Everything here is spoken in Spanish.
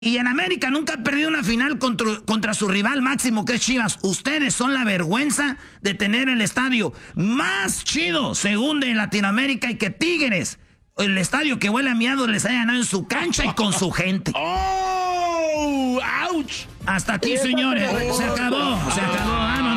Y en América nunca ha perdido una final contra su rival máximo, que es Chivas. Ustedes son la vergüenza de tener el estadio más chido, según de Latinoamérica, y que Tigres, el estadio que huele a miados, les haya ganado en su cancha y con su gente. ¡Oh! ¡Auch! Hasta aquí, señores. Se acabó. Vámonos.